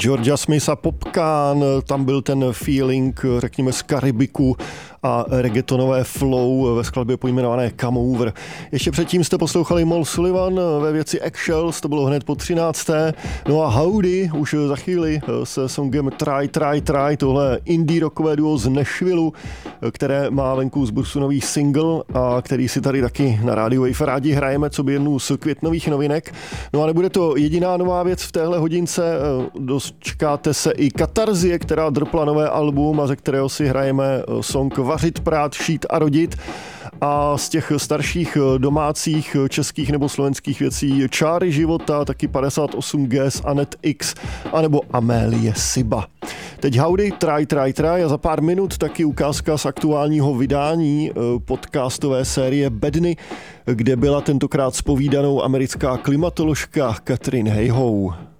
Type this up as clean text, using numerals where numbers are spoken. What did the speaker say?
Georgia Smitha Popcaan, tam byl ten feeling, řekněme, z Karibiku a reggaetonové flow ve skladbě pojmenované Come Over. Ještě předtím jste poslouchali Moll Sullivan ve věci Eggshells, to bylo hned po 13. No a Howdy už za chvíli se songem Try, tohle indie rockové duo z Nashvilleu, které má venku z bursu nový single a který si tady taky na rádiu Wave rádi hrajeme, co by jednu z květnových novinek. No a nebude to jediná nová věc v téhle hodince, dočkáte se i Katarzie, která dropla nové album a ze kterého si hrajeme song Vařit, prát, šít a rodit. A z těch starších domácích českých nebo slovenských věcí Čáry života, taky 58 Gas, Anet X, anebo Amélie Siba. Teď Howdy, Try a za pár minut taky ukázka z aktuálního vydání podcastové série Bedny, kde byla tentokrát zpovídanou americká klimatoložka Katherine Hayhoe.